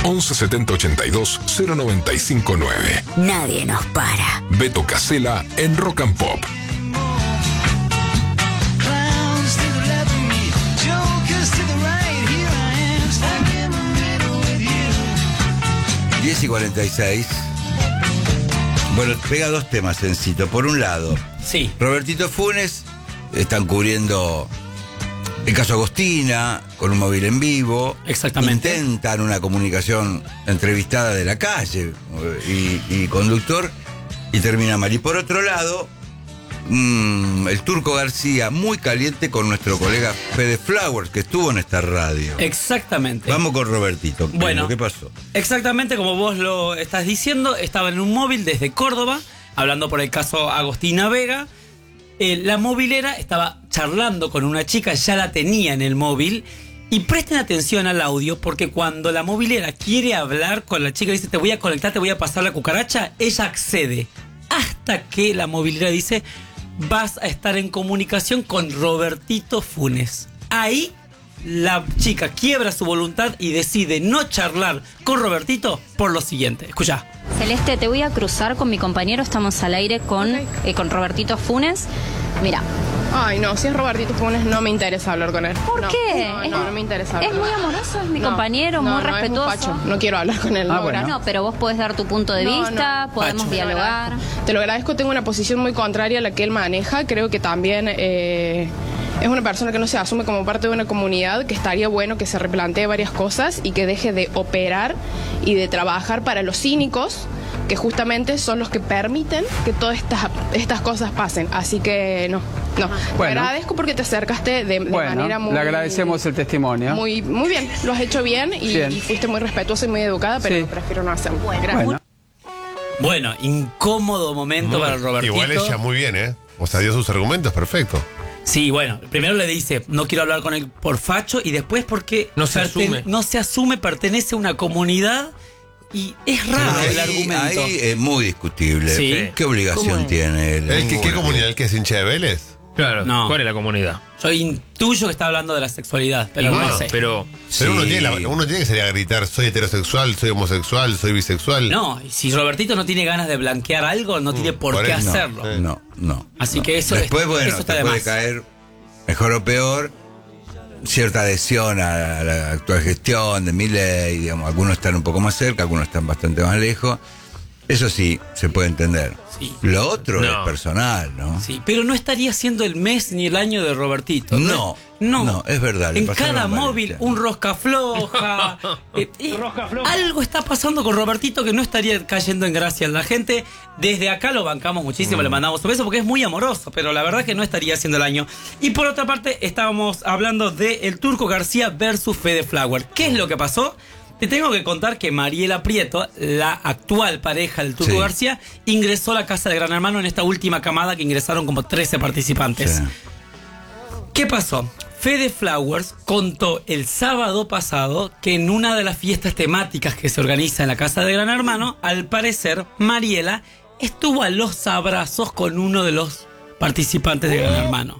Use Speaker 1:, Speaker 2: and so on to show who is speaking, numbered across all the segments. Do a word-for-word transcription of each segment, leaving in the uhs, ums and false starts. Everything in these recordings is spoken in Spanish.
Speaker 1: once setenta ochenta y dos cero noventa y cinco nueve.
Speaker 2: Nadie nos para.
Speaker 1: Beto Casella en Rock and Pop.
Speaker 3: diez y cuarenta y seis. Bueno, pega dos temas, Encito. Por un lado,
Speaker 4: sí,
Speaker 3: Robertito Funes están cubriendo el caso Agostina con un móvil en vivo.
Speaker 4: Exactamente.
Speaker 3: Intentan una comunicación entrevistada de la calle y, y conductor, y termina mal. Y por otro lado, mmm, el Turco García muy caliente con nuestro colega Fede Flowers, que estuvo en esta radio.
Speaker 4: Exactamente.
Speaker 3: Vamos con Robertito.
Speaker 4: Bueno,
Speaker 3: ¿qué pasó?
Speaker 4: Exactamente como vos lo estás diciendo, estaba en un móvil desde Córdoba, hablando por el caso Agostina Vega. Eh, la movilera estaba charlando con una chica, ya la tenía en el móvil. Y presten atención al audio, porque cuando la movilera quiere hablar con la chica y dice, te voy a conectar, te voy a pasar la cucaracha, ella accede. Hasta que la movilera dice, vas a estar en comunicación con Robertito Funes. Ahí la chica quiebra su voluntad y decide no charlar con Robertito por lo siguiente. Escucha.
Speaker 5: Celeste, te voy a cruzar con mi compañero, estamos al aire con, okay. eh, con Robertito Funes. Mira.
Speaker 6: Ay, no, si es Robertito Funes no me interesa hablar con él.
Speaker 5: ¿Por
Speaker 6: no,
Speaker 5: qué?
Speaker 6: No,
Speaker 5: es,
Speaker 6: no, no me interesa hablar.
Speaker 5: Es muy amoroso, es mi
Speaker 6: no,
Speaker 5: compañero,
Speaker 6: no,
Speaker 5: muy
Speaker 6: no,
Speaker 5: respetuoso.
Speaker 6: Es muy pacho. No quiero hablar con él.
Speaker 5: Ah,
Speaker 6: no,
Speaker 5: bueno. no, pero vos podés dar tu punto de
Speaker 6: no,
Speaker 5: vista,
Speaker 6: no.
Speaker 5: podemos
Speaker 6: Pacho.
Speaker 5: dialogar.
Speaker 6: Te lo agradezco, tengo una posición muy contraria a la que él maneja. Creo que también eh, es una persona que no se asume como parte de una comunidad, que estaría bueno que se replantee varias cosas y que deje de operar y de trabajar para los cínicos, que justamente son los que permiten que todas estas, estas cosas pasen. Así que no, no. Bueno, te agradezco porque te acercaste de, de
Speaker 7: bueno,
Speaker 6: manera muy...
Speaker 7: le agradecemos el testimonio.
Speaker 6: Muy, muy bien, lo has hecho bien y, bien. y fuiste muy respetuosa y muy educada, pero sí. prefiero no hacerlo. Gracias.
Speaker 4: Bueno, bueno incómodo momento muy, para Robertito.
Speaker 8: Igual ella muy bien, ¿eh? O sea, dio sus argumentos, perfecto.
Speaker 4: Sí, bueno, primero le dice, no quiero hablar con él por facho, y después porque
Speaker 9: no se asume,
Speaker 4: no se asume, pertenece a una comunidad. Y es raro ahí, el argumento.
Speaker 3: Ahí es muy discutible.
Speaker 4: ¿Sí?
Speaker 3: ¿Qué obligación tiene él?
Speaker 8: ¿El que, ¿Qué comunidad? ¿El que es hincha de Vélez?
Speaker 9: Claro,
Speaker 4: no.
Speaker 9: ¿Cuál es la comunidad?
Speaker 4: Yo intuyo que está hablando de la sexualidad, pero
Speaker 9: bueno,
Speaker 4: no sé.
Speaker 9: Pero,
Speaker 8: pero
Speaker 3: sí.
Speaker 8: uno, tiene la, uno tiene que salir a gritar, soy heterosexual, soy homosexual, soy bisexual.
Speaker 4: No, si Robertito no tiene ganas de blanquear algo, no mm, tiene por, por qué eso. hacerlo.
Speaker 3: No, no, no.
Speaker 4: Así
Speaker 3: no.
Speaker 4: que eso,
Speaker 3: Después,
Speaker 4: es,
Speaker 3: bueno,
Speaker 4: eso está
Speaker 3: te
Speaker 4: de
Speaker 3: puede
Speaker 4: más.
Speaker 3: caer, mejor o peor, cierta adhesión a la actual gestión de Milei, digamos, algunos están un poco más cerca, algunos están bastante más lejos. Eso sí, se puede entender.
Speaker 4: Sí.
Speaker 3: Lo otro
Speaker 9: no.
Speaker 3: es personal, ¿no?
Speaker 4: Sí, pero no estaría siendo el mes ni el año de Robertito.
Speaker 3: No, no, no es verdad.
Speaker 4: En cada móvil, un rosca floja. eh, eh,
Speaker 9: rosca floja.
Speaker 4: Algo está pasando con Robertito que no estaría cayendo en gracia en la gente. Desde acá lo bancamos muchísimo, mm. le mandamos un beso porque es muy amoroso, pero la verdad es que no estaría haciendo el año. Y por otra parte, estábamos hablando de el Turco García versus Fede Flower. ¿Qué es lo que pasó? Te tengo que contar que Mariela Prieto, la actual pareja del Turco sí. García, ingresó a la casa de Gran Hermano en esta última camada que ingresaron como trece participantes. Sí. ¿Qué pasó? Fede Flowers contó el sábado pasado que en una de las fiestas temáticas que se organiza en la casa de Gran Hermano, al parecer, Mariela estuvo a los abrazos con uno de los participantes de Gran Hermano.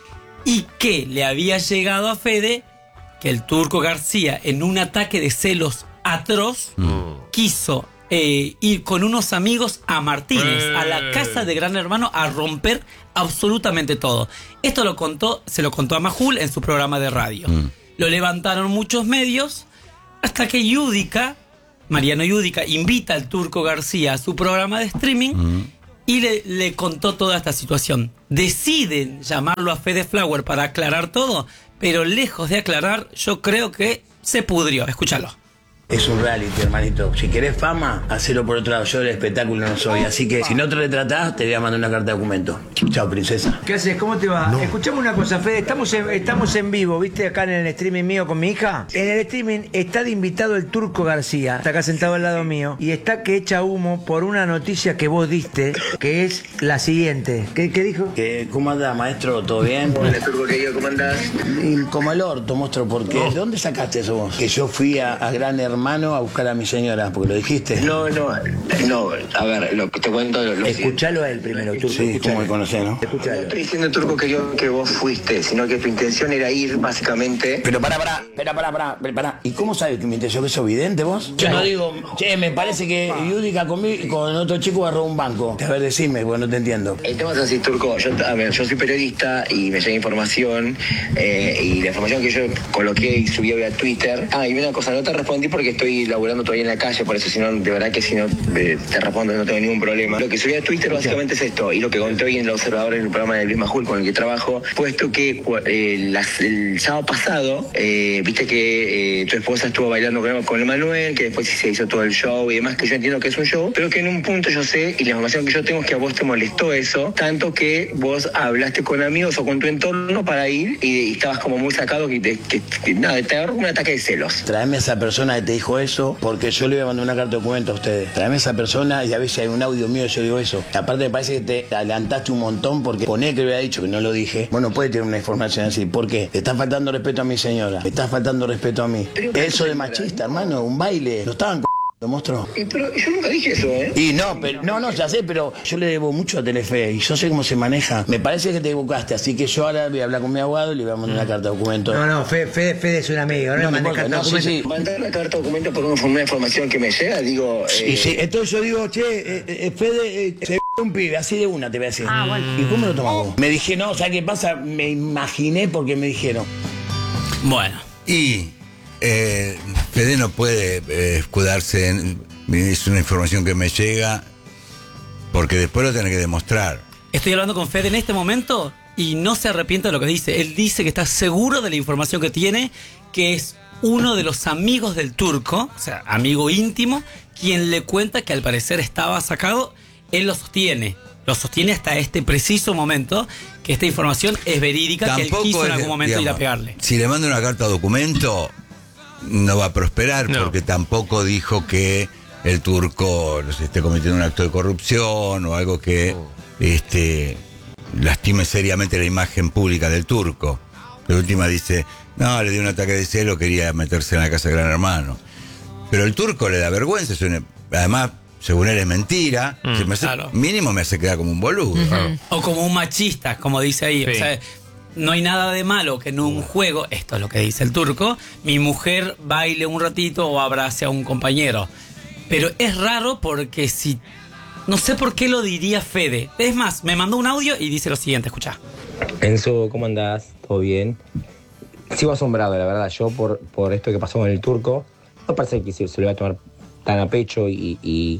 Speaker 4: Y que le había llegado a Fede que el Turco García, en un ataque de celos atroz, mm. quiso eh, ir con unos amigos a Martínez, eh. a la casa de Gran Hermano, a romper absolutamente todo. Esto lo contó, se lo contó a Majul en su programa de radio. Mm. Lo levantaron muchos medios, hasta que Yudica, Mariano Yudica, invita al Turco García a su programa de streaming mm. y le, le contó toda esta situación. Deciden llamarlo a Fede Flower para aclarar todo, pero lejos de aclarar, yo creo que se pudrió. Escúchalo.
Speaker 10: Es un reality, hermanito. Si querés fama, hacelo por otro lado. Yo del espectáculo no soy. Así que si no te retratás, te voy a mandar una carta de documento. Chao, princesa.
Speaker 11: ¿Qué haces? ¿Cómo te va? No. Escuchame una cosa, Fede. Estamos en, estamos en vivo, ¿viste? Acá en el streaming mío con mi hija. En el streaming está de invitado el Turco García. Está acá sentado al lado mío. Y está que echa humo por una noticia que vos diste, que es la siguiente. ¿Qué, qué dijo?
Speaker 10: Que, ¿Cómo andás, maestro? ¿Todo bien?
Speaker 11: Hola, Turco, ¿qué yo? ¿Cómo andás?
Speaker 10: Y como el orto, monstruo. ¿Por qué? ¿De dónde sacaste eso vos? Que yo fui a, a Gran Hermano Hermano a buscar a mi señora, porque lo dijiste.
Speaker 2: No, no, no, a ver, lo que te cuento... Lo, lo
Speaker 11: Escuchalo a él primero, Turco.
Speaker 10: Sí, como me conocés, ¿no?
Speaker 2: No estoy diciendo, Turco, que yo que vos fuiste, sino que tu intención era ir, básicamente...
Speaker 10: Pero pará, pará, pará, pará, pará, pará. ¿Y cómo sabes que mi intención es evidente vos? Yo no digo, che, me parece que Yudica conmigo, con otro chico agarró un banco. A ver, decime, porque no te entiendo.
Speaker 2: El tema es así, Turco, yo, a ver, yo soy periodista y me llega información, eh, y la información que yo coloqué y subí hoy a Twitter... Ah, y una cosa, no te respondí porque estoy laburando todavía en la calle, por eso si no, de verdad que si no eh, te respondo no tengo ningún problema. Lo que subí a Twitter básicamente es esto, y lo que conté hoy en El Observador en el programa de Luis Majul con el que trabajo, puesto que eh, las, el sábado pasado, eh, viste que eh, tu esposa estuvo bailando con, con Emanuel, que después se hizo todo el show y demás, que yo entiendo que es un show, pero que en un punto yo sé, y la información que yo tengo es que a vos te molestó eso, tanto que vos hablaste con amigos o con tu entorno para ir y, y estabas como muy sacado, que, te, que, que nada, te agarró un ataque de celos.
Speaker 10: Traeme a esa persona que te dijo eso, porque yo le voy a mandar una carta de documento a ustedes. Traeme a esa persona y a ver si hay un audio mío, yo digo eso. Aparte me parece que te adelantaste un montón porque poné que le había dicho que no lo dije. Bueno, puede tener una información así. ¿Por qué? Te está faltando respeto a mi señora. Me está faltando respeto a mí. Eso de machista, hermano, un baile. Lo estaban c***, lo mostró.
Speaker 2: Y, pero yo nunca dije eso, ¿eh?
Speaker 10: Y no, pero, no, no, ya sé, pero yo le debo mucho a Telefe y yo sé cómo se maneja. Me parece que te equivocaste, así que yo ahora voy a hablar con mi abogado y le voy a mandar una carta de documento.
Speaker 11: No, no, Fede, Fede, Fede es un amigo, no,
Speaker 10: No,
Speaker 11: le
Speaker 10: me
Speaker 11: mandes
Speaker 10: importa,
Speaker 11: carta
Speaker 10: no,
Speaker 11: documento.
Speaker 10: sí, sí.
Speaker 2: Mandar la carta de documento por una, una información que me llega, digo...
Speaker 10: Sí,
Speaker 2: eh,
Speaker 10: sí, entonces yo digo, che, eh, eh, Fede, eh, se un pibe, así de una te voy a decir. Ah, bueno. ¿Y cómo lo tomas vos? Me dije, no, o sea, ¿qué pasa? Me imaginé porque me dijeron.
Speaker 4: Bueno.
Speaker 3: Y eh, Fede no puede eh, escudarse en... Es una información que me llega porque después lo tiene que demostrar.
Speaker 4: Estoy hablando con Fede en este momento y no se arrepiente de lo que dice. Él dice que está seguro de la información que tiene, que es uno de los amigos del Turco, o sea, amigo íntimo, quien le cuenta que al parecer estaba sacado. Él lo sostiene, lo sostiene hasta este preciso momento, que esta información es verídica,
Speaker 3: Tampoco
Speaker 4: que él quiso en
Speaker 3: es,
Speaker 4: algún momento
Speaker 3: digamos,
Speaker 4: ir a pegarle.
Speaker 3: Si le manda una carta a documento, no va a prosperar,
Speaker 9: No.
Speaker 3: porque tampoco dijo que el Turco no sé, esté cometiendo un acto de corrupción o algo que este, lastime seriamente la imagen pública del Turco. De última dice, no, le dio un ataque de celo, quería meterse en la casa de Gran Hermano. Pero el Turco le da vergüenza, es una- además, según él es mentira,
Speaker 9: Mm,
Speaker 3: se me hace-
Speaker 4: claro.
Speaker 3: mínimo me hace quedar como un boludo.
Speaker 4: O como un machista, como dice ahí.
Speaker 9: Sí.
Speaker 4: O sea, no hay nada de malo que en un juego, esto es lo que dice el Turco, mi mujer baile un ratito o abrace a un compañero. Pero es raro porque si... No sé por qué lo diría Fede. Es más, me mandó un audio y dice lo siguiente, escuchá.
Speaker 12: Enzo, ¿cómo andás? ¿Todo bien? Sigo asombrado, la verdad, yo por, por esto que pasó con el Turco. No parece que se, se lo iba a tomar tan a pecho y, y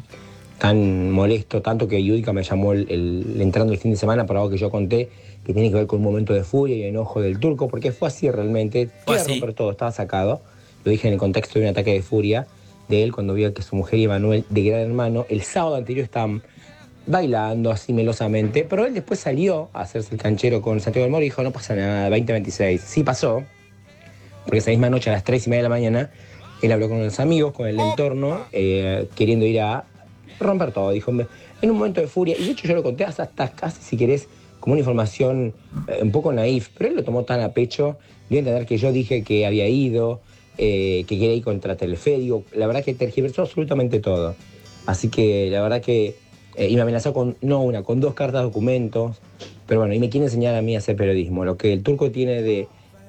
Speaker 12: tan molesto, tanto que Yudica me llamó el, el- entrando el fin de semana para algo que yo conté, que tiene que ver con un momento de furia y enojo del Turco, porque fue así realmente.
Speaker 4: Fue
Speaker 12: Iba a
Speaker 4: así.
Speaker 12: romper todo, estaba sacado. Lo dije en el contexto de un ataque de furia de él cuando vio que su mujer y Manuel de Gran Hermano el sábado anterior estaban bailando así melosamente, pero él después salió a hacerse el canchero con Santiago del Moro y dijo, no pasa nada, veinte veintiséis. Sí pasó, porque esa misma noche a las tres y media de la mañana él habló con los amigos, con el entorno, eh, queriendo ir a romper todo. Dijo, en un momento de furia, y de hecho yo lo conté hasta, hasta casi, si querés, como una información eh, un poco naif, pero él lo tomó tan a pecho, dio a entender que yo dije que había ido, eh, que quería ir contra Telefe, digo, la verdad que tergiversó absolutamente todo. Así que la verdad que, eh, y me amenazó con, no una, con dos cartas de documentos, pero bueno, y me quiere enseñar a mí a hacer periodismo. Lo que el Turco tiene de,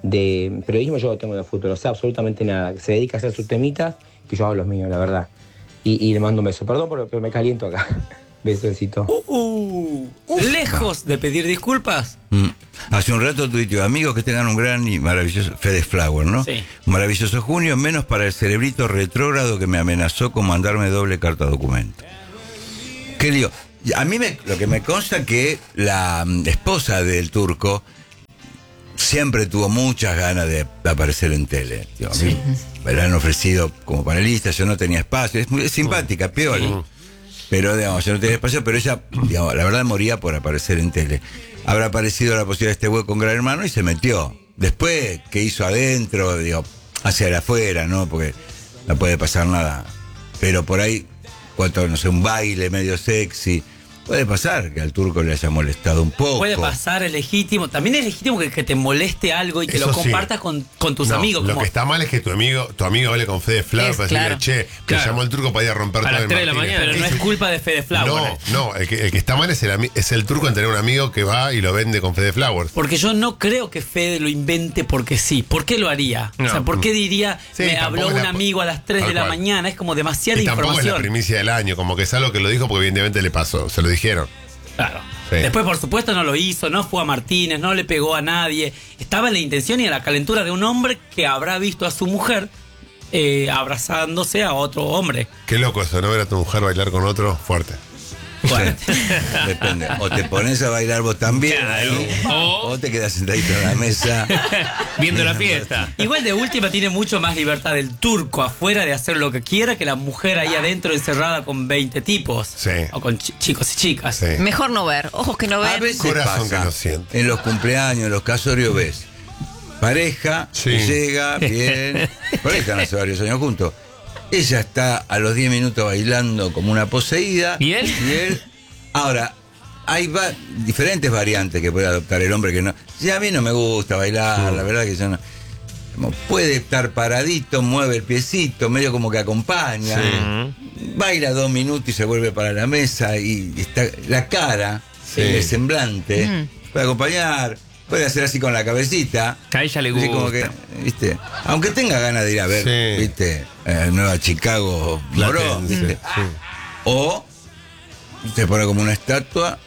Speaker 12: de periodismo yo lo tengo de futuro, o sea, absolutamente nada. Se dedica a hacer sus temitas y yo hago los míos, la verdad. Y, y le mando un beso. Perdón, pero, pero me caliento acá. Besocito.
Speaker 4: Uh, uh, lejos de pedir disculpas.
Speaker 3: Mm. Hace un rato tuiteó, amigos que tengan un gran y maravilloso, Fede Flower, ¿no?
Speaker 4: Sí.
Speaker 3: Un maravilloso junio, menos para el cerebrito retrógrado que me amenazó con mandarme doble carta documento. ¿Qué digo? A mí me, lo que me consta que la mm, esposa del Turco siempre tuvo muchas ganas de aparecer en tele. Digo, a mí me la han ofrecido como panelista, yo no tenía espacio, es muy es simpática, piola. Pero, digamos, yo no tenía espacio, pero ella, digamos, la verdad moría por aparecer en tele. Habrá aparecido la posibilidad de este hueco con Gran Hermano y se metió. Después, ¿qué hizo adentro? Digo, hacia el afuera, ¿no? Porque no puede pasar nada. Pero por ahí, cuanto, no sé, un baile medio sexy, Puede pasar que al turco le haya molestado un poco.
Speaker 4: Puede pasar, es legítimo. También es legítimo que, que te moleste algo y que
Speaker 8: Eso
Speaker 4: lo
Speaker 8: sí.
Speaker 4: compartas con, con tus
Speaker 8: No,
Speaker 4: amigos.
Speaker 8: Lo
Speaker 4: como-
Speaker 8: que está mal es que tu amigo, tu amigo hable con Fede Flav
Speaker 5: Es,
Speaker 8: para decirle,
Speaker 5: claro.
Speaker 8: che,
Speaker 9: Claro.
Speaker 8: me llamó el turco para ir a romper
Speaker 9: A
Speaker 8: todo
Speaker 9: las
Speaker 8: el
Speaker 9: tres de la
Speaker 8: Martínez.
Speaker 9: mañana.
Speaker 4: Pero no es culpa de Fede Flower.
Speaker 8: No, no, el que, el que está mal es el, ami- es el turco en tener un amigo que va y lo vende con Fede Flowers.
Speaker 4: Porque yo no creo que Fede lo invente porque sí. ¿Por qué lo haría?
Speaker 9: No.
Speaker 4: O sea, ¿por qué diría,
Speaker 8: Sí,
Speaker 4: me
Speaker 8: tampoco
Speaker 4: habló
Speaker 8: es
Speaker 4: un
Speaker 8: la-
Speaker 4: amigo a las tres
Speaker 8: tal
Speaker 4: de la
Speaker 8: cual.
Speaker 4: mañana? Es como demasiada
Speaker 8: Y tampoco es la
Speaker 4: información.
Speaker 8: primicia del año, como que es algo que lo dijo porque evidentemente le pasó, se lo dijeron.
Speaker 4: Claro.
Speaker 8: Sí.
Speaker 4: Después, por supuesto, no lo hizo, no fue a Martínez, no le pegó a nadie. Estaba en la intención y en la calentura de un hombre que habrá visto a su mujer eh, abrazándose a otro hombre.
Speaker 8: Qué loco eso, ¿no? Ver a tu mujer bailar con otro fuerte.
Speaker 4: Bueno.
Speaker 3: Depende. O te pones a bailar vos también,
Speaker 9: Claro.
Speaker 3: ahí,
Speaker 9: O-
Speaker 3: o te quedas sentadito en la mesa.
Speaker 9: Viendo la fiesta.
Speaker 4: Igual de última tiene mucho más libertad el turco afuera de hacer lo que quiera que la mujer ahí adentro encerrada con veinte tipos.
Speaker 8: Sí.
Speaker 4: O con chi- chicos y chicas.
Speaker 8: Sí.
Speaker 5: Mejor no ver, ojos que no
Speaker 3: A
Speaker 5: ven.
Speaker 3: veces
Speaker 8: Corazón
Speaker 3: pasa,
Speaker 8: que no siente.
Speaker 3: en los cumpleaños, en los casorios ves pareja
Speaker 8: Sí.
Speaker 3: que llega, bien, por ahí están hace varios años juntos. Ella está a los diez minutos bailando como una poseída.
Speaker 9: ¿Y él?
Speaker 3: Y él. Ahora, hay va- diferentes variantes que puede adoptar el hombre que no. Si a mí no me gusta bailar, la verdad que yo no. Como puede estar paradito, mueve el piecito, medio como que acompaña. Baila dos minutos y se vuelve para la mesa y está la cara,
Speaker 8: Sí.
Speaker 3: el semblante, puede acompañar, puede hacer así con la cabecita.
Speaker 9: Que a ella le
Speaker 3: Así
Speaker 9: gusta.
Speaker 3: como que, ¿viste? Aunque tenga ganas de ir a ver,
Speaker 8: Sí.
Speaker 3: ¿viste? Eh, Nueva Chicago, Morón,
Speaker 8: Platense,
Speaker 3: ¿viste?
Speaker 8: sí.
Speaker 3: O se pone como una estatua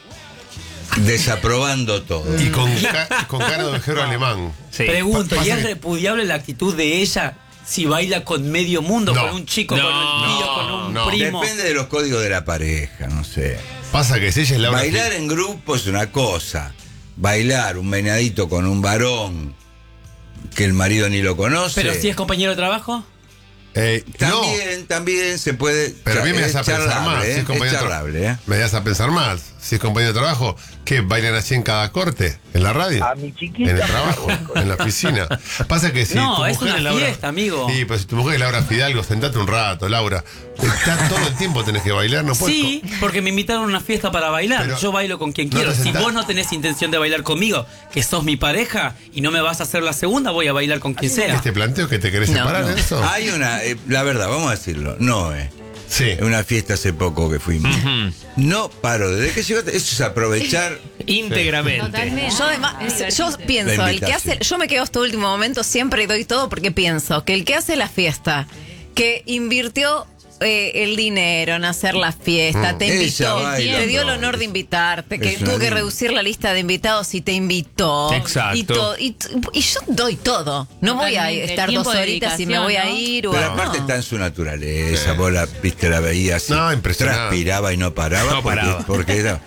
Speaker 3: desaprobando todo.
Speaker 8: Y con, ca- con cara de ovejero alemán.
Speaker 9: Sí.
Speaker 4: Pregunto,
Speaker 8: Pa-
Speaker 4: ¿y
Speaker 8: pasa
Speaker 4: es
Speaker 8: que-
Speaker 4: repudiable la actitud de ella si baila con medio mundo,
Speaker 8: No.
Speaker 4: con un chico,
Speaker 9: No,
Speaker 4: con un tío, con un
Speaker 8: no.
Speaker 4: primo?
Speaker 3: Depende de los códigos de la pareja, no sé.
Speaker 8: Pasa que si ella es Laura
Speaker 3: Bailar
Speaker 8: Gil-
Speaker 3: en grupo es una cosa. Bailar un meneadito con un varón que el marido ni lo conoce.
Speaker 4: Pero si es compañero de trabajo.
Speaker 8: Eh, no,
Speaker 3: También, también se puede.
Speaker 8: pero a mí me
Speaker 3: es
Speaker 8: das a pensar
Speaker 3: charlable,
Speaker 8: más.
Speaker 3: ¿eh?
Speaker 8: Si es compañero
Speaker 3: Es
Speaker 8: de tra-
Speaker 3: charlable, ¿eh?
Speaker 8: Me das a pensar más. Si es compañero de trabajo, ¿qué? ¿Bailan así en cada corte? ¿En la radio?
Speaker 2: A mi chiquita.
Speaker 8: En el trabajo, en la oficina. Pasa que si
Speaker 4: No,
Speaker 8: tu
Speaker 4: es
Speaker 8: mujer
Speaker 4: una
Speaker 8: es Laura...
Speaker 4: fiesta, amigo.
Speaker 8: Sí, pero si tu mujer es Laura Fidalgo, sentate un rato, Laura. Está todo el tiempo tenés que bailar, no puedes.
Speaker 4: Sí, porque me invitaron a una fiesta para bailar.
Speaker 8: Pero
Speaker 4: Yo bailo con quien
Speaker 8: no
Speaker 4: quiero.
Speaker 8: te
Speaker 4: Si
Speaker 8: sentás-
Speaker 4: vos no tenés intención de bailar conmigo, que sos mi pareja y no me vas a hacer la segunda, voy a bailar con quien sea.
Speaker 8: ¿Este planteo que te querés
Speaker 5: No,
Speaker 8: separar
Speaker 5: no.
Speaker 8: de eso?
Speaker 3: Hay una, eh, la verdad, vamos a decirlo, no, eh.
Speaker 8: Sí.
Speaker 3: En una fiesta hace poco que fuimos. No paro, desde que llegó, eso es aprovechar.
Speaker 9: Íntegramente.
Speaker 5: Totalmente. Yo además, yo pienso,
Speaker 3: La
Speaker 5: el que hace,
Speaker 3: invitación.
Speaker 5: yo me quedo hasta último momento siempre y doy todo porque pienso que el que hace la fiesta, que invirtió eh, el dinero en hacer la fiesta,
Speaker 3: Mm.
Speaker 5: te
Speaker 3: Ella
Speaker 5: invitó,
Speaker 3: baila,
Speaker 5: te dio el
Speaker 3: no,
Speaker 5: honor de
Speaker 3: es-
Speaker 5: invitarte, que
Speaker 3: es una
Speaker 5: tuvo que
Speaker 3: linda.
Speaker 5: reducir la lista de invitados y te invitó.
Speaker 9: Exacto.
Speaker 5: Y, to- y, t- y yo doy todo. No voy a
Speaker 13: Totalmente.
Speaker 5: estar
Speaker 13: Tiempo
Speaker 5: dos
Speaker 13: de
Speaker 5: horitas y me voy a
Speaker 13: dedicación,
Speaker 5: ir. O
Speaker 3: Pero
Speaker 5: no.
Speaker 3: aparte está en su naturaleza. Vos la viste, la veías así.
Speaker 8: No, impresionante.
Speaker 3: Transpiraba y no paraba.
Speaker 9: No
Speaker 3: porque,
Speaker 9: paraba.
Speaker 3: porque era.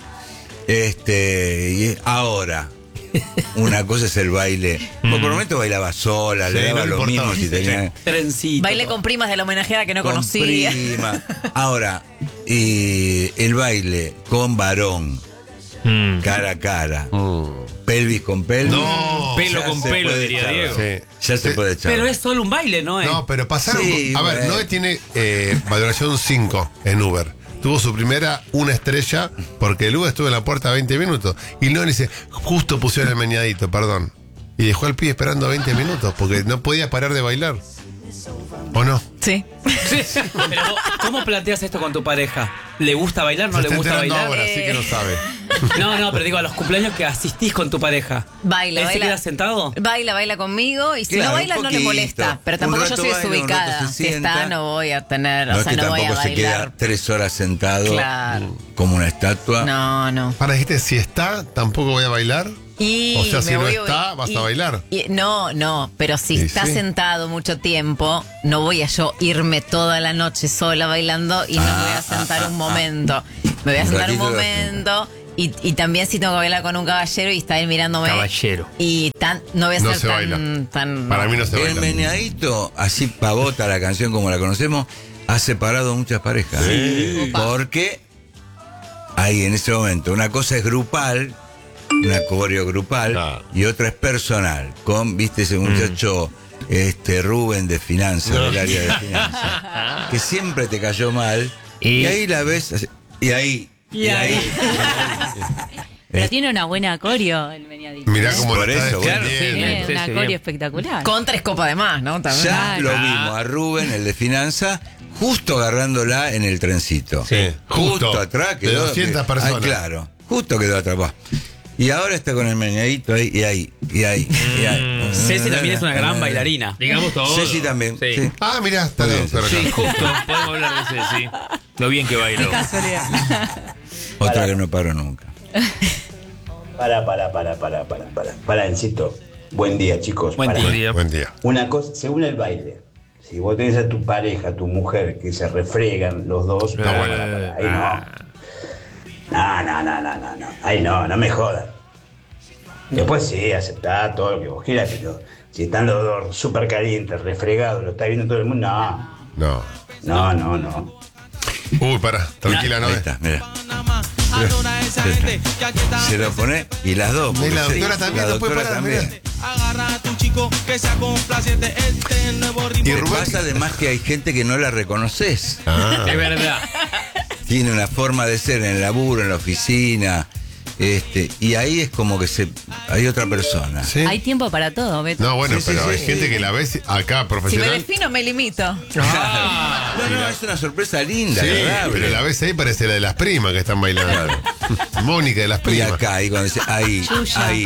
Speaker 3: Este. Y ahora. Una cosa es el baile. Vos por momentos bailaba sola,
Speaker 8: Sí,
Speaker 3: le daba
Speaker 8: no le
Speaker 3: lo
Speaker 8: importaba.
Speaker 3: mismo si tenía.
Speaker 4: Trencito.
Speaker 5: Bailé con primas de la homenajera que no
Speaker 3: con
Speaker 5: conocía.
Speaker 3: prima. Ahora, y el baile con varón,
Speaker 9: Mm.
Speaker 3: cara a cara, pelvis con pelvis.
Speaker 8: No.
Speaker 9: Pelo
Speaker 3: ya
Speaker 9: con
Speaker 3: se
Speaker 9: pelo,
Speaker 3: puede
Speaker 9: diría
Speaker 3: charlar.
Speaker 9: Diego.
Speaker 8: Sí.
Speaker 3: Ya se
Speaker 8: Sí.
Speaker 3: puede echar.
Speaker 4: Pero es solo un baile, ¿no?
Speaker 8: No, pero pasaron.
Speaker 3: Sí,
Speaker 8: a ver,
Speaker 3: bueno.
Speaker 8: Noé tiene eh, valoración cinco en Uber. Tuvo su primera una estrella porque el Uber estuvo en la puerta veinte minutos. Y Noé dice, justo pusieron el meñadito, perdón. Y dejó al pibe esperando veinte minutos porque no podía parar de bailar. ¿O no?
Speaker 5: Sí.
Speaker 4: Pero vos, ¿cómo planteas esto con tu pareja? ¿Le gusta bailar? ¿No
Speaker 8: Se
Speaker 4: le
Speaker 8: está
Speaker 4: gusta
Speaker 8: enterando
Speaker 4: bailar?
Speaker 8: ahora, así que no sabe.
Speaker 4: No, no, pero digo, a los cumpleaños que asistís con tu pareja.
Speaker 5: Baila,
Speaker 4: ¿Él
Speaker 5: baila.
Speaker 4: se queda sentado?
Speaker 5: Baila, baila conmigo y si
Speaker 3: Claro,
Speaker 5: no baila
Speaker 3: un
Speaker 5: no le
Speaker 3: poquito.
Speaker 5: molesta. Pero
Speaker 3: Un
Speaker 5: tampoco yo
Speaker 3: rato
Speaker 5: soy
Speaker 3: baila, un rato
Speaker 5: desubicada.
Speaker 3: se
Speaker 5: Si está,
Speaker 3: sienta.
Speaker 5: no voy a tener,
Speaker 3: No
Speaker 5: o
Speaker 3: es
Speaker 5: sea,
Speaker 3: que
Speaker 5: no voy a
Speaker 3: tampoco se queda
Speaker 5: bailar.
Speaker 3: tres horas sentado
Speaker 5: Claro.
Speaker 3: como una estatua.
Speaker 5: No, no.
Speaker 8: Para, dijiste, si está, tampoco voy a bailar.
Speaker 5: Y
Speaker 8: O sea,
Speaker 5: me
Speaker 8: si no
Speaker 5: voy-
Speaker 8: está, vas
Speaker 5: y-
Speaker 8: a bailar.
Speaker 5: y- no, no, pero si
Speaker 8: Sí,
Speaker 5: está
Speaker 8: sí.
Speaker 5: sentado mucho tiempo, no voy a yo irme toda la noche sola bailando y no me voy a sentar un momento. Me voy a
Speaker 3: Un
Speaker 5: sentar un
Speaker 3: ratito lo
Speaker 5: momento y, y también si tengo que bailar con un caballero y está él mirándome.
Speaker 9: Caballero.
Speaker 5: Y tan, no voy a
Speaker 8: No
Speaker 5: ser
Speaker 8: se
Speaker 5: tan,
Speaker 8: baila.
Speaker 5: tan-
Speaker 8: Para mí no se
Speaker 3: El
Speaker 8: baila.
Speaker 3: meneadito, así pavota la canción como la conocemos, ha separado muchas parejas. Porque hay en ese momento, una cosa es grupal, una coreo grupal,
Speaker 8: Claro.
Speaker 3: y otra es personal, con, viste, ese muchacho este Rubén de finanzas, del área de finanzas, que siempre te cayó mal,
Speaker 9: Y-
Speaker 3: y ahí la ves, así- y ahí
Speaker 4: Y ahí.
Speaker 13: Pero tiene una buena coreo el meñadito.
Speaker 8: Mirá cómo
Speaker 3: Por
Speaker 8: lo está
Speaker 3: eso, bueno,
Speaker 8: defendiendo.
Speaker 13: Tiene
Speaker 9: Sí,
Speaker 13: una
Speaker 9: sí,
Speaker 13: coreo
Speaker 9: bien.
Speaker 13: espectacular.
Speaker 5: Con tres copas de más, ¿no? También.
Speaker 3: Ya lo
Speaker 9: Ah.
Speaker 3: vimos a Rubén, el de finanzas, justo agarrándola en el trencito.
Speaker 8: Sí,
Speaker 3: Justo,
Speaker 8: justo.
Speaker 3: atrás
Speaker 8: De
Speaker 3: quedó.
Speaker 8: doscientas personas.
Speaker 3: Ah, claro, justo quedó atrapado. Y ahora está con el meñadito ahí, y ahí, y ahí, y ahí.
Speaker 4: Ceci también es una gran bailarina.
Speaker 9: Digamos todo.
Speaker 3: Ceci también.
Speaker 9: Sí.
Speaker 3: Sí.
Speaker 8: Ah, mirá, está
Speaker 3: Muy
Speaker 8: bien.
Speaker 3: bien,
Speaker 9: Sí, justo. Podemos hablar de Ceci. Lo bien que bailó.
Speaker 3: Otra que no paro nunca.
Speaker 10: Para, para, para, para, para, para. Para, Encito. Buen día, chicos.
Speaker 4: Buen
Speaker 10: Para.
Speaker 4: día.
Speaker 8: Buen día.
Speaker 10: Una cosa, según el baile, si vos tenés a tu pareja, tu mujer, que se refregan los dos,
Speaker 8: No,
Speaker 10: para,
Speaker 8: bueno.
Speaker 10: para, para, ahí no. No, no, no, no, no, no. Ahí no, no me jodas. Después sí, aceptá todo lo que vos quieras, pero si están los dos súper calientes, refregados, lo está viendo todo el mundo, no.
Speaker 8: No.
Speaker 10: No, no, no.
Speaker 8: Uy, pará, tranquila, no
Speaker 3: Ahí
Speaker 8: es.
Speaker 3: está, mira. Se lo pone y las dos.
Speaker 8: Y la
Speaker 3: porque
Speaker 8: doctora
Speaker 3: sí,
Speaker 8: también,
Speaker 3: la
Speaker 8: no puede
Speaker 3: doctora
Speaker 8: parar,
Speaker 3: también.
Speaker 8: mirá.
Speaker 14: Agarra a tu chico que sea complaciente. Este es el nuevo ritmo.
Speaker 8: Y
Speaker 3: Lo que
Speaker 8: Rubén.
Speaker 3: pasa además que hay gente que no la reconoces.
Speaker 8: Ah.
Speaker 9: Es verdad.
Speaker 3: Tiene una forma de ser en el laburo, en la oficina. Este, y ahí es como que se hay otra persona.
Speaker 8: ¿Sí?
Speaker 13: Hay tiempo para todo, Beto.
Speaker 8: No, bueno,
Speaker 3: Sí, sí,
Speaker 8: pero
Speaker 3: sí,
Speaker 8: hay
Speaker 3: sí.
Speaker 8: gente que la ves acá
Speaker 5: Si me
Speaker 8: profesional.
Speaker 5: defino, me limito.
Speaker 3: No, no, es una sorpresa linda,
Speaker 8: Sí,
Speaker 3: agradable.
Speaker 8: pero la ves ahí parece la de las primas que están bailando. Mónica de las
Speaker 3: Y
Speaker 8: primas.
Speaker 3: acá, ahí cuando dice, ahí,
Speaker 13: Yuya.
Speaker 3: ahí.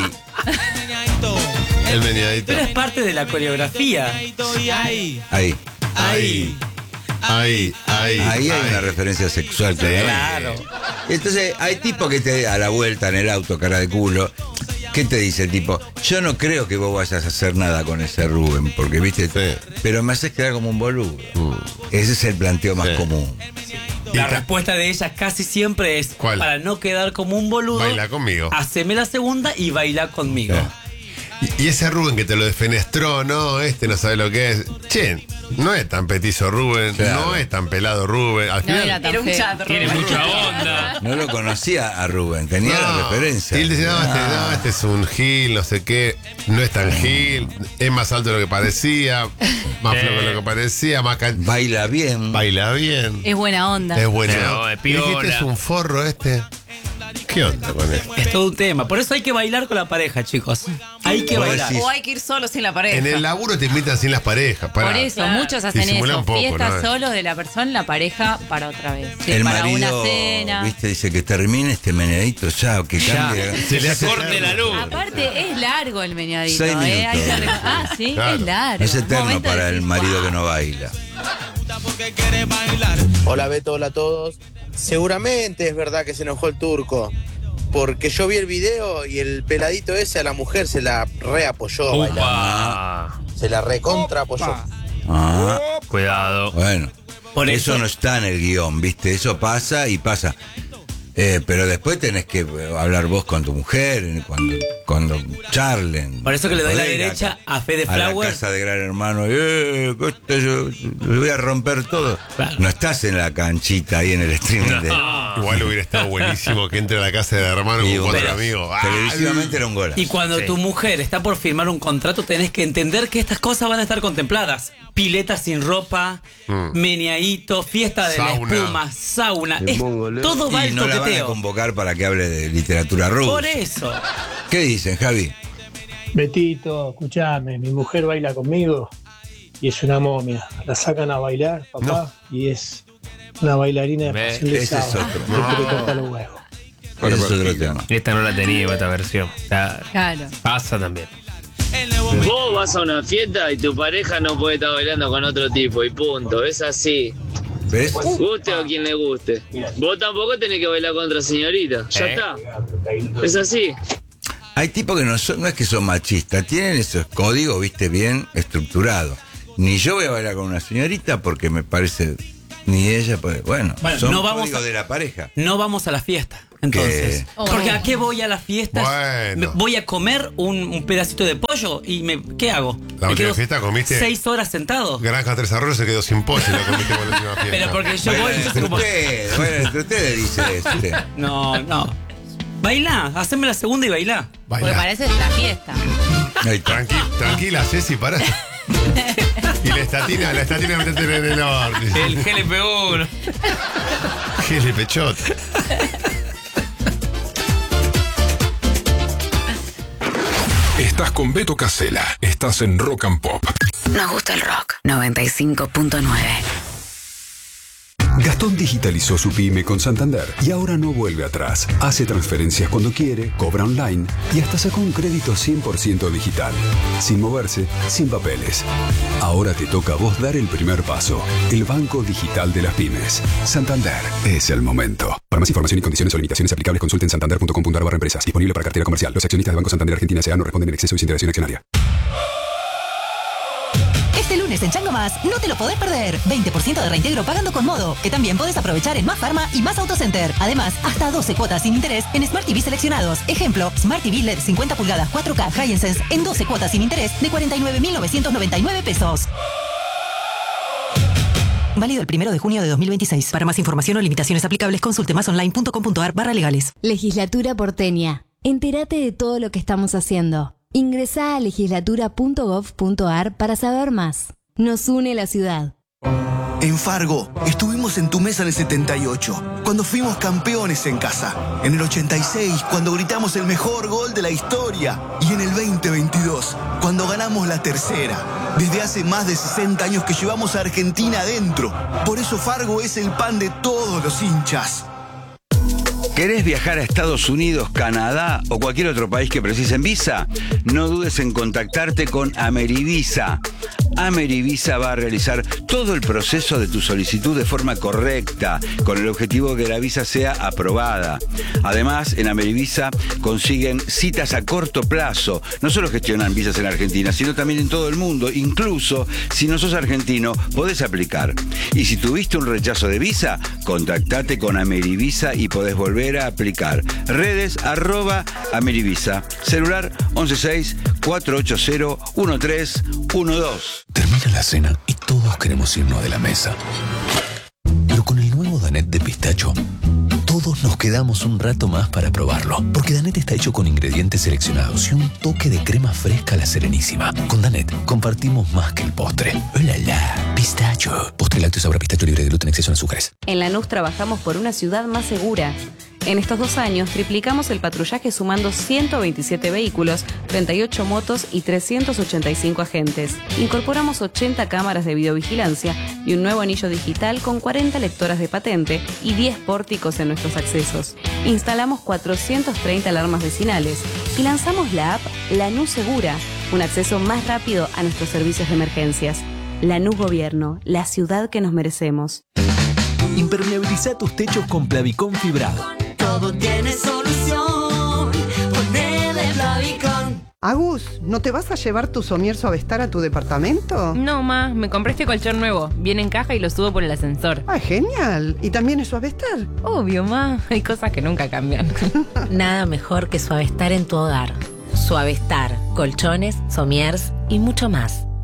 Speaker 8: El meñadito.
Speaker 4: Pero es parte de la coreografía.
Speaker 14: Y ahí,
Speaker 3: Ahí.
Speaker 8: Ahí. Ahí, ahí.
Speaker 3: Ahí hay una referencia sexual claramente.
Speaker 4: Claro.
Speaker 3: Entonces, hay tipos que te a la vuelta en el auto, cara de culo. ¿Qué te dice el tipo? Yo no creo que vos vayas a hacer nada con ese Rubén, porque viste,
Speaker 8: Sí.
Speaker 3: pero me haces quedar como un boludo. Ese es el planteo más
Speaker 8: Sí.
Speaker 3: común.
Speaker 4: La respuesta de ella casi siempre es:
Speaker 8: ¿Cuál?
Speaker 4: para no quedar como un boludo,
Speaker 8: Baila conmigo.
Speaker 4: haceme la segunda y baila conmigo.
Speaker 3: Claro.
Speaker 8: Y, y ese Rubén que te lo defenestró, no, este no sabe lo que es. Che, no es tan petizo Rubén,
Speaker 3: Claro.
Speaker 8: no es tan pelado Rubén. Al
Speaker 13: No
Speaker 8: final,
Speaker 13: era tan
Speaker 5: Era un
Speaker 13: feo.
Speaker 5: chat,
Speaker 9: Tiene
Speaker 5: Rubén.
Speaker 9: mucha onda.
Speaker 3: No lo conocía a Rubén, tenía la
Speaker 8: no.
Speaker 3: referencia.
Speaker 8: Y él decía, no, este, no, este es un gil, no sé qué, no es tan gil, es más alto de lo que parecía, más
Speaker 9: Eh.
Speaker 8: flojo de lo que parecía, más can...
Speaker 3: Baila bien.
Speaker 8: baila bien.
Speaker 13: Es buena onda.
Speaker 8: Es bueno.
Speaker 9: No, es
Speaker 8: Y dijiste,
Speaker 9: piola.
Speaker 8: es un forro este. ¿Qué onda con esto?
Speaker 4: Es todo un tema. Por eso hay que bailar con la pareja, chicos. Hay que
Speaker 3: Vos
Speaker 4: bailar.
Speaker 3: decís-
Speaker 5: O hay que ir solo sin la pareja.
Speaker 8: En el laburo te invitan sin las parejas. Pará.
Speaker 13: Por eso,
Speaker 5: Claro.
Speaker 13: muchos hacen
Speaker 8: Disimula
Speaker 13: eso.
Speaker 8: un poco,
Speaker 13: Fiestas
Speaker 8: ¿no?
Speaker 13: solos de la persona, la pareja para otra vez. Sí,
Speaker 3: El
Speaker 13: para
Speaker 3: marido,
Speaker 13: una cena.
Speaker 3: viste, dice que termine este meneadito ya, o que cambie.
Speaker 8: Se le hace
Speaker 9: Corte la luz.
Speaker 13: Aparte, es largo el meñadito.
Speaker 3: Seis
Speaker 13: ¿eh? Hay que
Speaker 3: minutos.
Speaker 13: re- Ah, sí,
Speaker 8: Claro.
Speaker 13: es largo.
Speaker 3: Es eterno
Speaker 13: Momento de
Speaker 3: para el
Speaker 13: decir,
Speaker 3: marido
Speaker 13: "Wow".
Speaker 3: que no baila.
Speaker 14: porque quiere bailar.
Speaker 15: Hola Beto, hola a todos. Seguramente es verdad que se enojó el turco, porque yo vi el video y el peladito ese a la mujer se la reapoyó a bailar.
Speaker 9: Upa.
Speaker 15: Se la recontra apoyó.
Speaker 3: Ah,
Speaker 9: Cuidado.
Speaker 3: bueno.
Speaker 4: Por
Speaker 3: eso,
Speaker 4: eso-
Speaker 3: no está en el guión, ¿viste? Eso pasa y pasa. Eh, pero después tenés que eh, hablar vos con tu mujer, cuando, cuando charlen.
Speaker 4: Por eso que le doy la
Speaker 3: Podés ir
Speaker 4: derecha a Fede
Speaker 3: a la
Speaker 4: Flower.
Speaker 3: casa de Gran Hermano. Eh, que esto yo, le voy a romper todo.
Speaker 4: Claro.
Speaker 3: No estás en la canchita ahí en el streaming de...
Speaker 8: Igual hubiera estado buenísimo que entre a la casa del hermano
Speaker 3: Y
Speaker 8: con
Speaker 3: un
Speaker 8: cuatro
Speaker 3: golazo.
Speaker 8: amigos. Ah,
Speaker 3: Televisivamente era un golazo.
Speaker 4: Y cuando
Speaker 9: Sí.
Speaker 4: tu mujer está por firmar un contrato, tenés que entender que estas cosas van a estar contempladas. Pileta sin ropa,
Speaker 8: Mm.
Speaker 4: meneadito, fiesta de
Speaker 8: Sauna.
Speaker 4: la espuma, sauna. Es- todo va
Speaker 3: Y
Speaker 4: el
Speaker 3: no la van a
Speaker 4: toqueteo.
Speaker 3: convocar para que hable de literatura rusa.
Speaker 4: Por eso.
Speaker 3: ¿Qué dicen, Javi?
Speaker 16: Betito, escuchame, mi mujer baila conmigo y es una momia. La sacan a bailar, papá, y es una bailarina de
Speaker 9: Ve,
Speaker 16: pasión de
Speaker 3: ese es
Speaker 16: sábado.
Speaker 3: otro.
Speaker 16: Me quiere cortar los huevos.
Speaker 3: Ese es otro tema.
Speaker 9: Esta no la tenía, esta versión. Claro.
Speaker 13: Claro.
Speaker 9: Pasa también.
Speaker 17: Vos vas a una fiesta y tu pareja no puede estar bailando con otro tipo y punto, es así.
Speaker 3: ¿Ves?
Speaker 17: Guste o a quien le guste. Vos tampoco tenés que bailar con otra señorita, ya
Speaker 9: Eh.
Speaker 17: está. Es así.
Speaker 3: Hay tipos que no son, no es que son machistas, tienen esos códigos, viste, bien estructurados. Ni yo voy a bailar con una señorita porque me parece, ni ella puede. Bueno,
Speaker 4: Bueno,
Speaker 3: son
Speaker 4: no vamos
Speaker 3: códigos
Speaker 4: a-
Speaker 3: de la pareja.
Speaker 4: No vamos a la fiesta. Entonces,
Speaker 3: ¿Qué?
Speaker 4: porque ¿a qué voy a la fiesta?
Speaker 8: Bueno.
Speaker 4: Me- Voy a comer un, un pedacito de pollo y me, ¿qué hago?
Speaker 8: La
Speaker 4: Me
Speaker 8: última
Speaker 4: quedo
Speaker 8: fiesta comiste-
Speaker 4: seis horas sentado.
Speaker 8: Granja Tres Arroyos se quedó sin pollo y lo comiste con la última fiesta.
Speaker 4: Pero porque yo voy,
Speaker 3: Bailan
Speaker 4: entonces
Speaker 3: entre
Speaker 4: como-
Speaker 3: ustedes, bailan entre ustedes, dice este.
Speaker 4: No, no. Bailá, haceme la segunda y bailá.
Speaker 13: Porque
Speaker 8: Bailá.
Speaker 13: para eso es la fiesta.
Speaker 3: Ahí está.
Speaker 8: Tranqui- tranquila, Ceci, pará. Y la estatina, la estatina metete en el norte.
Speaker 9: El G L P uno.
Speaker 8: Gel de pechota.
Speaker 1: Estás con Beto Casella. Estás en Rock and Pop.
Speaker 18: Nos gusta el rock. noventa y cinco punto nueve.
Speaker 19: Gastón digitalizó su pyme con Santander y ahora no vuelve atrás. Hace transferencias cuando quiere, cobra online y hasta sacó un crédito cien por ciento digital. Sin moverse, sin papeles. Ahora te toca a vos dar el primer paso. El banco digital de las pymes. Santander. Es el momento. Para más información y condiciones o limitaciones aplicables, consulten santander punto com punto a r barra empresas. Disponible para cartera comercial. Los accionistas de Banco Santander Argentina S A no responden en exceso y sin interacción accionaria.
Speaker 20: Este lunes en Chango Más, no te lo podés perder. veinte por ciento de reintegro pagando con Modo, que también podés aprovechar en Más Pharma y Más Autocenter. Además, hasta doce cuotas sin interés en Smart T V seleccionados. Ejemplo, Smart T V L E D cincuenta pulgadas cuatro K Hisense en doce cuotas sin interés de cuarenta y nueve mil novecientos noventa y nueve pesos. Válido el primero de junio de dos mil veintiséis. Para más información o limitaciones aplicables, consulte masonline punto com punto a r barra legales.
Speaker 21: Legislatura porteña. Entérate de todo lo que estamos haciendo. Ingresá a legislatura punto gov punto a r para saber más. Nos une la ciudad.
Speaker 22: En Fargo, estuvimos en tu mesa en el setenta y ocho, cuando fuimos campeones en casa. En el ochenta y seis, cuando gritamos el mejor gol de la historia. Y en el veinte veintidós, cuando ganamos la tercera. Desde hace más de sesenta años que llevamos a Argentina adentro. Por eso Fargo es el pan de todos los hinchas.
Speaker 3: ¿Querés viajar a Estados Unidos, Canadá o cualquier otro país que precisen visa? No dudes en contactarte con Amerivisa. Amerivisa va a realizar todo el proceso de tu solicitud de forma correcta, con el objetivo de que la visa sea aprobada. Además, en Amerivisa consiguen citas a corto plazo. No solo gestionan visas en Argentina, sino también en todo el mundo. Incluso, si no sos argentino, podés aplicar. Y si tuviste un rechazo de visa, contactate con Amerivisa y podés volver a aplicar. Redes arroba Amerivisa. Celular once seis cuatro ocho cero uno tres uno dos.
Speaker 23: Termina la cena y todos queremos irnos de la mesa. Pero con el nuevo Danette de pistacho, todos nos quedamos un rato más para probarlo. Porque Danette está hecho con ingredientes seleccionados y un toque de crema fresca a la Serenísima. Con Danette compartimos más que el postre. ¡Hola, la! Pistacho. Postre lácteo sabor a pistacho libre de gluten, exceso en azúcares.
Speaker 24: En Lanús trabajamos por una ciudad más segura. En estos dos años triplicamos el patrullaje sumando ciento veintisiete vehículos, treinta y ocho motos y trescientos ochenta y cinco agentes. Incorporamos ochenta cámaras de videovigilancia y un nuevo anillo digital con cuarenta lectoras de patente y diez pórticos en nuestros accesos. Instalamos cuatrocientas treinta alarmas vecinales y lanzamos la app Lanús Segura, un acceso más rápido a nuestros servicios de emergencias. Lanús Gobierno, la ciudad que nos merecemos.
Speaker 25: Impermeabiliza tus techos con Plavicón fibrado.
Speaker 26: Todo tiene solución. Ponele Plavicón.
Speaker 27: Agus, ¿no te vas a llevar tu somier Suavestar a tu departamento?
Speaker 28: No, ma, me compré este colchón nuevo. Viene en caja y lo subo por el ascensor.
Speaker 27: Ah, genial. ¿Y también es Suavestar?
Speaker 28: Obvio, ma. Hay cosas que nunca cambian.
Speaker 29: Nada mejor que Suavestar en tu hogar. Suavestar, colchones, somiers y mucho más.